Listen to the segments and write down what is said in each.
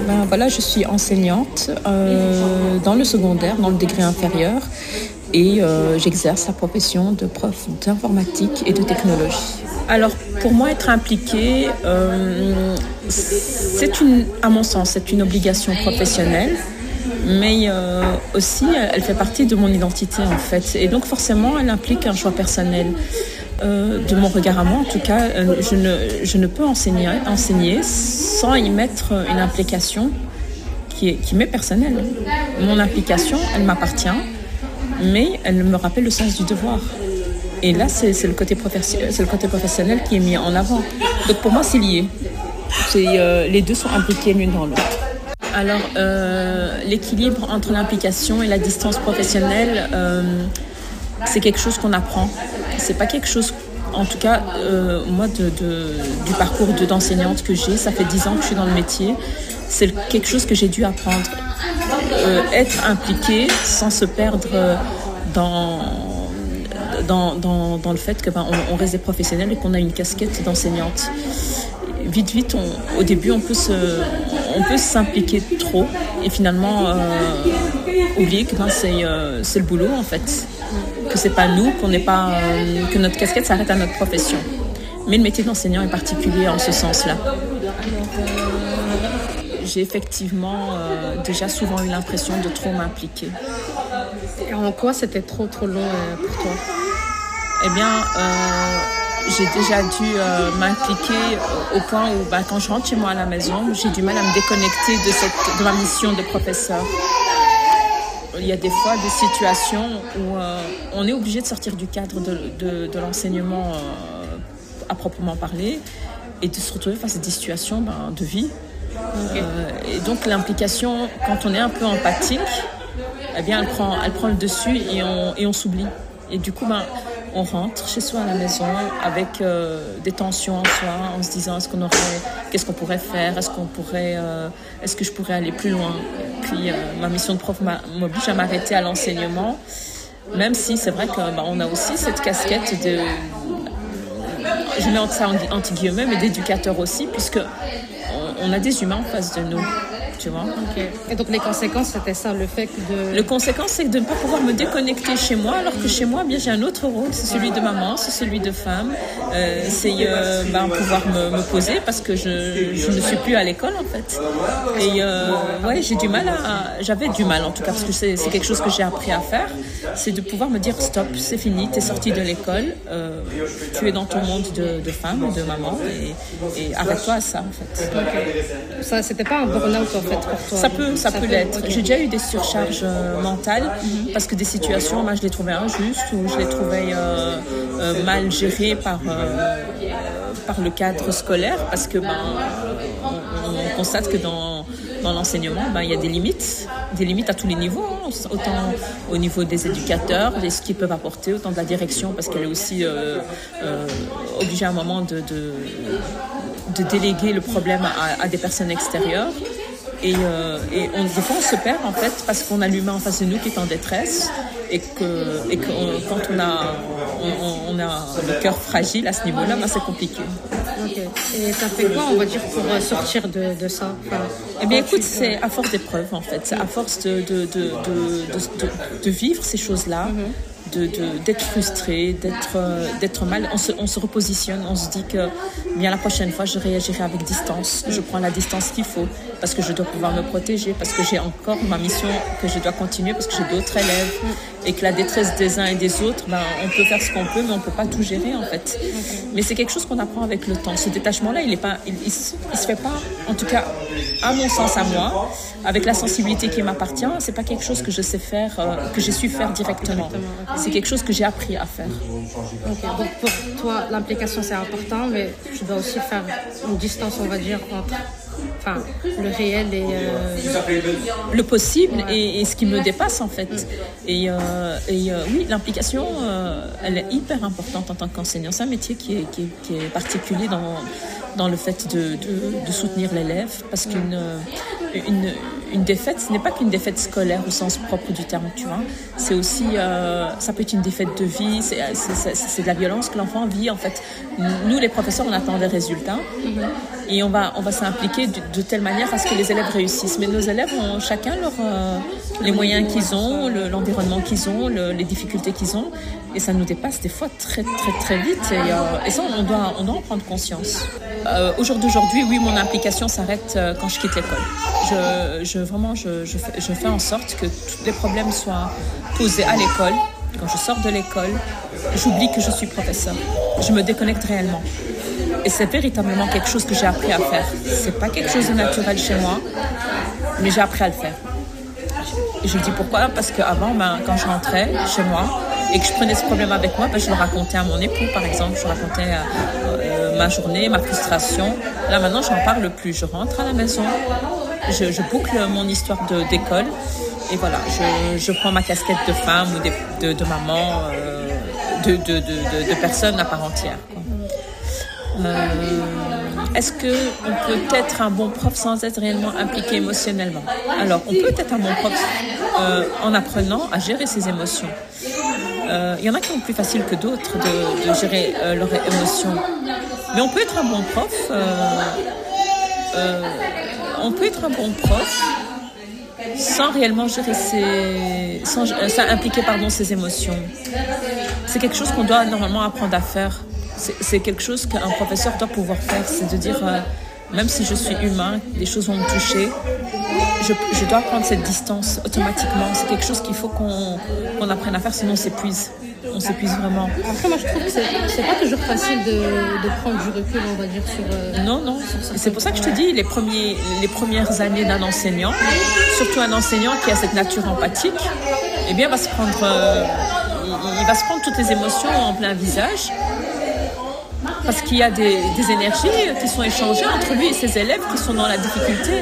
Ben voilà, je suis enseignante dans le secondaire, dans le degré inférieur, et j'exerce la profession de prof d'informatique et de technologie. Alors, pour moi, être impliquée, à mon sens, c'est une obligation professionnelle, mais aussi, elle fait partie de mon identité, en fait. Et donc, forcément, elle implique un choix personnel. De mon regard à moi, en tout cas, je ne peux enseigner sans y mettre une implication qui m'est personnelle. Mon implication, elle m'appartient, mais elle me rappelle le sens du devoir. Et là, c'est le côté professionnel qui est mis en avant. Donc pour moi, c'est lié. Les deux sont impliqués l'une dans l'autre. Alors, l'équilibre entre l'implication et la distance professionnelle, c'est quelque chose qu'on apprend. C'est pas quelque chose, en tout cas, moi, du parcours d'enseignante que j'ai, ça fait 10 ans que je suis dans le métier, c'est quelque chose que j'ai dû apprendre. Être impliqué sans se perdre dans le fait que on reste des professionnels et qu'on a une casquette d'enseignante. Vite, au début, on peut s'impliquer trop et finalement oublier que c'est le boulot, en fait. Que c'est pas nous, que notre casquette s'arrête à notre profession. Mais le métier d'enseignant est particulier en ce sens-là. J'ai effectivement déjà souvent eu l'impression de trop m'impliquer. Et en quoi c'était trop long pour toi? Eh bien, j'ai déjà dû m'impliquer au point où quand je rentre chez moi à la maison, j'ai du mal à me déconnecter de ma mission de professeur. Il y a des fois des situations où on est obligé de sortir du cadre de l'enseignement à proprement parler et de se retrouver face à des situations de vie. Okay. Et donc l'implication, quand on est un peu empathique, eh bien elle prend le dessus et on s'oublie. Et du coup, on rentre chez soi à la maison avec des tensions en soi, en se disant qu'est-ce qu'on pourrait faire, est-ce que je pourrais aller plus loin. Puis ma mission de prof m'oblige à m'arrêter à l'enseignement, même si c'est vrai qu'on a aussi cette casquette je mets ça entre guillemets, mais d'éducateur aussi, puisque on a des humains en face de nous. Tu vois. Okay. Et donc les conséquences, c'était ça, le fait de... Le conséquence, c'est de ne pas pouvoir me déconnecter chez moi, alors que chez moi, bien, j'ai un autre rôle, c'est celui de maman, c'est celui de femme, c'est pouvoir me poser parce que je ne suis plus à l'école en fait. Et ouais, j'avais du mal en tout cas, parce que c'est quelque chose que j'ai appris à faire, c'est de pouvoir me dire stop, c'est fini, t'es sortie de l'école, tu es dans ton monde de femme, de maman, et arrête-toi à ça en fait. Okay. Ça, c'était pas un burn-out en fait pour toi? Ça peut l'être. Okay. J'ai déjà eu des surcharges mentales parce que des situations, je les trouvais injustes ou je les trouvais mal gérées par le cadre scolaire, parce que on constate que dans l'enseignement, il y a des limites à tous les niveaux, hein, autant au niveau des éducateurs, de ce qu'ils peuvent apporter, autant de la direction, parce qu'elle est aussi obligée à un moment de déléguer le problème à des personnes extérieures. Et des fois on se perd en fait parce qu'on a l'humain en face de nous qui est en détresse et que quand on a le cœur fragile à ce niveau-là, c'est compliqué. Okay. Et t'as fait quoi, on va dire, pour sortir de ça? Eh bien écoute, c'est à force d'épreuves en fait, c'est à force de vivre ces choses-là. D'être frustré, d'être mal, on se repositionne, on se dit que bien la prochaine fois je réagirai avec distance, je prends la distance qu'il faut parce que je dois pouvoir me protéger, parce que j'ai encore ma mission que je dois continuer, parce que j'ai d'autres élèves et que la détresse des uns et des autres, on peut faire ce qu'on peut mais on peut pas tout gérer en fait. Mais c'est quelque chose qu'on apprend avec le temps. Ce détachement-là, il se fait pas, en tout cas à mon sens, à moi, avec la sensibilité qui m'appartient, c'est pas quelque chose que je sais faire, que j'ai su faire directement. C'est quelque chose que j'ai appris à faire. Okay. Donc pour toi, l'implication c'est important, mais tu dois aussi faire une distance, on va dire, entre le réel et le possible, ouais. et ce qui me dépasse en fait. Et oui, l'implication, elle est hyper importante en tant qu'enseignant. C'est un métier qui est particulier dans le fait de soutenir l'élève, parce qu'une défaite, ce n'est pas qu'une défaite scolaire au sens propre du terme, tu vois. C'est aussi, ça peut être une défaite de vie, c'est de la violence que l'enfant vit en fait. Nous, les professeurs, on attend des résultats. et on va s'impliquer de telle manière à ce que les élèves réussissent. Mais nos élèves ont chacun les moyens qu'ils ont, l'environnement qu'ils ont, les difficultés qu'ils ont, et ça nous dépasse des fois très très très vite. Et ça, on doit en prendre conscience. Au jour d'aujourd'hui, oui, mon implication s'arrête quand je quitte l'école. Je fais en sorte que tous les problèmes soient posés à l'école. Quand je sors de l'école, j'oublie que je suis professeur. Je me déconnecte réellement. Et c'est véritablement quelque chose que j'ai appris à faire. C'est pas quelque chose de naturel chez moi, mais j'ai appris à le faire. Et je dis pourquoi? Parce qu'avant, quand je rentrais chez moi et que je prenais ce problème avec moi, je le racontais à mon époux, par exemple. Je racontais ma journée, ma frustration. Là, maintenant, j'en parle plus. Je rentre à la maison, je boucle mon histoire d'école. Et voilà, je prends ma casquette de femme ou de maman, de personne à part entière, quoi. Est-ce qu'on peut être un bon prof sans être réellement impliqué émotionnellement? Alors, on peut être un bon prof en apprenant à gérer ses émotions. Il y en a qui ont plus facile que d'autres de gérer leurs émotions. Mais on peut être un bon prof. On peut être un bon prof sans réellement gérer sans impliquer ses émotions. C'est quelque chose qu'on doit normalement apprendre à faire. C'est quelque chose qu'un professeur doit pouvoir faire. C'est de dire, même si je suis humain, des choses vont me toucher, je dois prendre cette distance automatiquement. C'est quelque chose qu'il faut qu'on apprenne à faire, sinon on s'épuise. On s'épuise vraiment. Après, moi, je trouve que c'est pas toujours facile de prendre du recul, on va dire, sur... Non. C'est pour ça que je te dis, les premières années d'un enseignant, surtout un enseignant qui a cette nature empathique, eh bien, il va se prendre toutes les émotions en plein visage. Parce qu'il y a des énergies qui sont échangées entre lui et ses élèves qui sont dans la difficulté.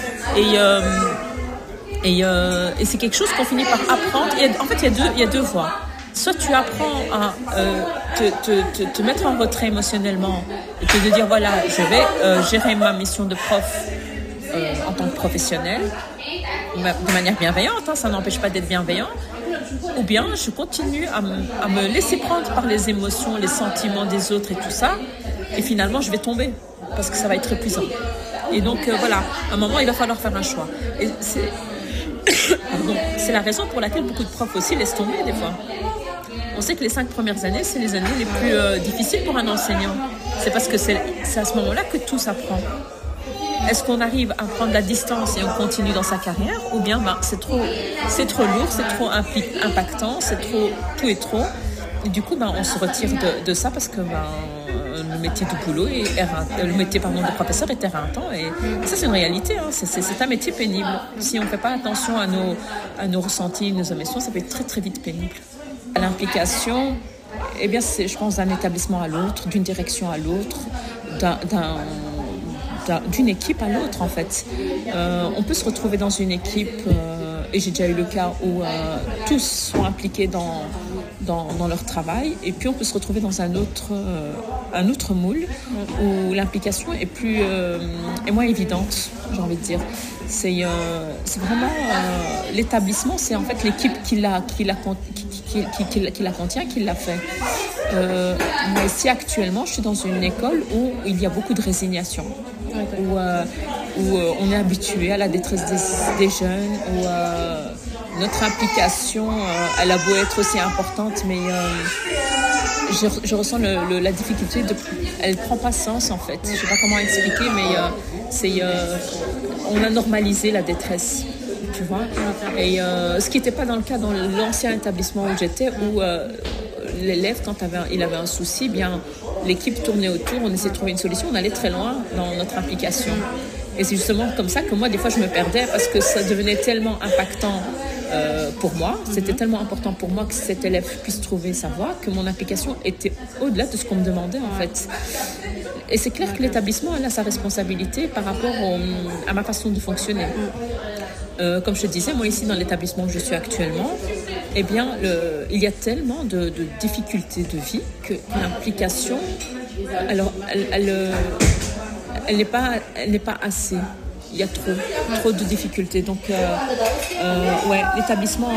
Et c'est quelque chose qu'on finit par apprendre. En fait, il y a deux voies. Soit tu apprends à te mettre en retrait émotionnellement et te dire, voilà, je vais gérer ma mission de prof en tant que professionnel, de manière bienveillante, ça n'empêche pas d'être bienveillant. Ou bien je continue à me laisser prendre par les émotions, les sentiments des autres et tout ça, et finalement je vais tomber parce que ça va être épuisant. Et donc voilà, à un moment il va falloir faire un choix. Et c'est la raison pour laquelle beaucoup de profs aussi laissent tomber des fois. On sait que les 5 premières années, c'est les années les plus difficiles pour un enseignant. C'est parce que c'est à ce moment-là que tout s'apprend. Est-ce qu'on arrive à prendre la distance et on continue dans sa carrière, ou bien c'est trop lourd, c'est trop impactant, tout est trop. Et du coup, on se retire de ça parce que le métier de boulot le métier de professeur est éreintant. Et ça, c'est une réalité. C'est un métier pénible. Si on ne fait pas attention à nos ressentis, nos émotions, ça peut être très très vite pénible. À l'implication, eh bien, c'est, je pense, d'un établissement à l'autre, d'une direction à l'autre, d'une équipe à l'autre, en fait. On peut se retrouver dans une équipe, et j'ai déjà eu le cas où tous sont impliqués dans leur travail, et puis on peut se retrouver dans un autre moule où l'implication est moins évidente, j'ai envie de dire. C'est vraiment l'établissement, c'est en fait l'équipe qui la contient, qui l'a fait. Mais ici actuellement, je suis dans une école où il y a beaucoup de résignation, où on est habitué à la détresse des jeunes, où notre implication, elle a beau être aussi importante, mais je ressens la difficulté elle prend pas sens en fait. Je sais pas comment expliquer, mais on a normalisé la détresse, tu vois. Et ce qui n'était pas dans le cas dans l'ancien établissement où j'étais, où l'élève, quand il avait un souci, bien l'équipe tournait autour, on essayait de trouver une solution, on allait très loin dans notre implication. Et c'est justement comme ça que moi, des fois, je me perdais parce que ça devenait tellement impactant pour moi, c'était tellement important pour moi que cet élève puisse trouver sa voie, que mon implication était au-delà de ce qu'on me demandait, en fait. Et c'est clair que l'établissement a sa responsabilité par rapport à ma façon de fonctionner. Comme je te disais, moi, ici, dans l'établissement où je suis actuellement, eh bien, il y a tellement de difficultés de vie que l'implication, alors, elle n'est pas assez. Il y a trop de difficultés. Donc, l'établissement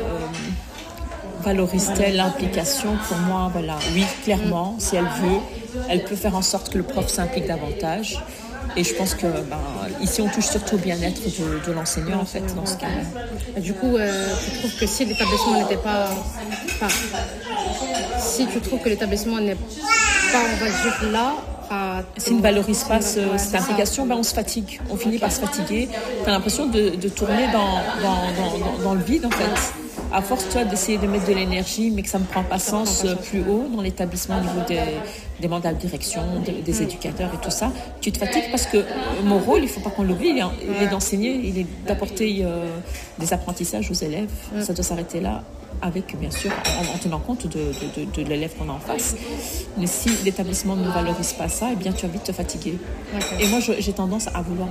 valorise-t-elle l'implication? Pour moi, voilà, oui, clairement, si elle veut elle peut faire en sorte que le prof s'implique davantage. Et je pense que ici, on touche surtout au bien-être de l'enseignant, en fait, dans ce cas-là. Du coup, tu trouves que si l'établissement n'était pas... Enfin, si tu trouves que l'établissement n'est pas, on va dire, là... S'il ne valorise pas cette implication, on se fatigue. On finit par se fatiguer. Tu as l'impression de tourner dans le vide, en fait. À force, toi, d'essayer de mettre de l'énergie, mais que ça ne prend pas sens plus haut dans l'établissement au niveau des mandats de direction, des éducateurs et tout ça, tu te fatigues parce que mon rôle, il ne faut pas qu'on l'oublie, il est d'enseigner, il est d'apporter des apprentissages aux élèves. Ça doit s'arrêter là, avec, bien sûr, en tenant compte de l'élève qu'on a en face. Mais si l'établissement ne valorise pas ça, eh bien, tu vas vite te fatiguer. Okay. Et moi, j'ai tendance à vouloir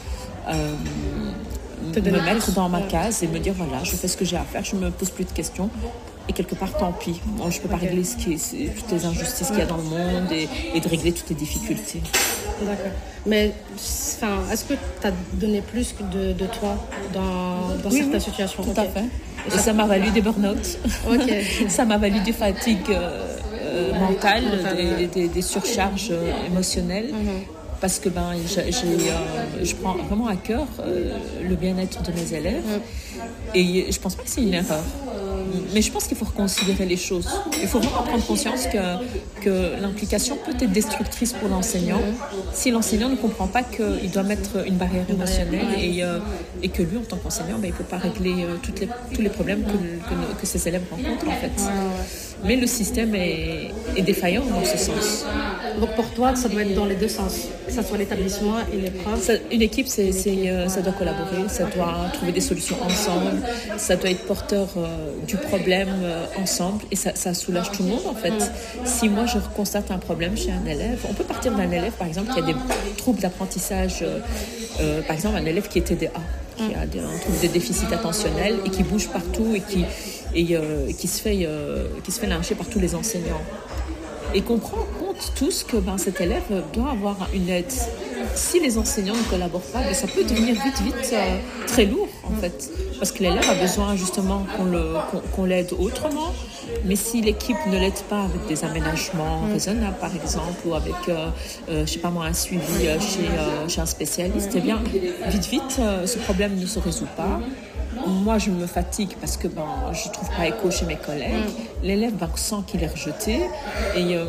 me mettre dans ma case et me dire, voilà, je fais ce que j'ai à faire, je ne me pose plus de questions. Et quelque part, tant pis. Bon, je ne peux pas régler toutes les injustices qu'il y a dans le monde et de régler toutes les difficultés. D'accord. Mais est-ce que tu as donné plus de toi dans certaines situations? Tout à fait. Et ça m'a valu des burn-out. Ça m'a valu des fatigues mentales, des surcharges émotionnelles. Parce que je prends vraiment à cœur le bien-être de mes élèves. Et je ne pense pas que c'est une erreur. Mais je pense qu'il faut reconsidérer les choses. Il faut vraiment prendre conscience que l'implication peut être destructrice pour l'enseignant si l'enseignant ne comprend pas qu'il doit mettre une barrière émotionnelle et que lui, en tant qu'enseignant, il ne peut pas régler tous les problèmes que ses élèves rencontrent, en fait. Mais le système est défaillant dans ce sens. Donc pour toi, ça doit être dans les deux sens, que ce soit l'établissement et les profs. Une équipe, ça doit collaborer, ça doit trouver des solutions ensemble, ça doit être porteur du problème ensemble et ça soulage tout le monde en fait. Si moi je constate un problème chez un élève, on peut partir d'un élève par exemple qui a des troubles d'apprentissage, par exemple un élève qui est TDA, qui a un trouble de déficit attentionnel et qui bouge partout et qui se fait lyncher par tous les enseignants. Et qu'on prend en compte tous que cet élève doit avoir une aide. Si les enseignants ne collaborent pas, ça peut devenir vite très lourd en fait. Parce que l'élève a besoin justement qu'on l'aide autrement. Mais si l'équipe ne l'aide pas avec des aménagements raisonnables par exemple, ou avec, un suivi chez un spécialiste, eh bien vite, ce problème ne se résout pas. Moi, je me fatigue parce que je ne trouve pas écho chez mes collègues. L'élève sent qu'il est rejeté. Et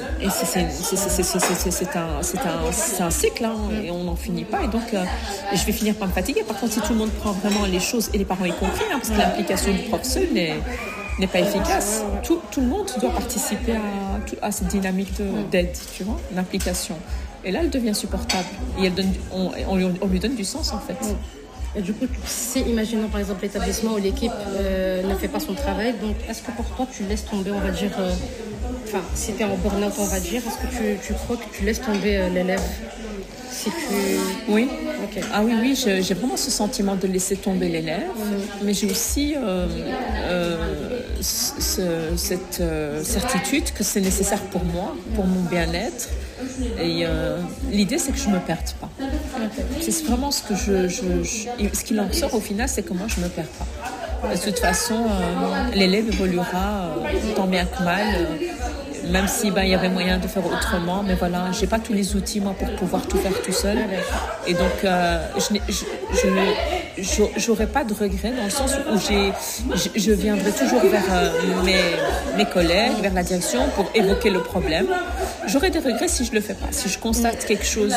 c'est un cycle, et on n'en finit pas. Et donc, je vais finir par me fatiguer. Par contre, si tout le monde prend vraiment les choses, et les parents y compris, parce que l'implication du prof seul n'est pas efficace. Tout le monde doit participer à cette dynamique d'aide, tu vois, d'implication. Et là, elle devient supportable. Et on lui donne du sens, en fait. Et du coup, imaginons par exemple l'établissement où l'équipe ne fait pas son travail, donc est-ce que pour toi tu laisses tomber, on va dire, si tu es en burn-out, on va dire, est-ce que tu crois que tu laisses tomber l'élève Oui. Okay. Ah oui, j'ai vraiment ce sentiment de laisser tomber l'élève, mais j'ai aussi cette certitude que c'est nécessaire pour moi, pour mon bien-être. Et l'idée, c'est que je ne me perde pas. C'est vraiment ce que ce qu'il en sort au final, c'est que moi, je ne me perds pas. De toute façon, l'élève évoluera tant bien que mal. Même si il y avait moyen de faire autrement, mais voilà, j'ai pas tous les outils moi pour pouvoir tout faire tout seul. Et donc j'aurais pas de regrets dans le sens où je viendrai toujours vers mes collègues, vers la direction pour évoquer le problème. J'aurais des regrets si je le fais pas, si je constate quelque chose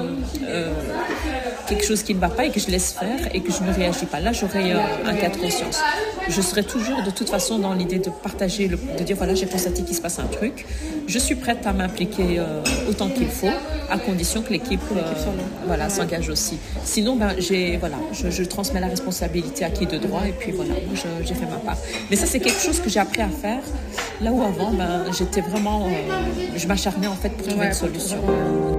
qui ne va pas et que je laisse faire et que je ne réagis pas. Là, j'aurai un cas de conscience. Je serai toujours de toute façon dans l'idée de partager, de dire voilà, j'ai constaté qu'il se passe un truc. Je suis prête à m'impliquer autant qu'il faut, à condition que l'équipe s'engage aussi. Sinon, je transmets la responsabilité à qui de droit et puis voilà, j'ai fait ma part. Mais ça, c'est quelque chose que j'ai appris à faire. Là où avant, j'étais vraiment, je m'acharnais en fait pour trouver une solution.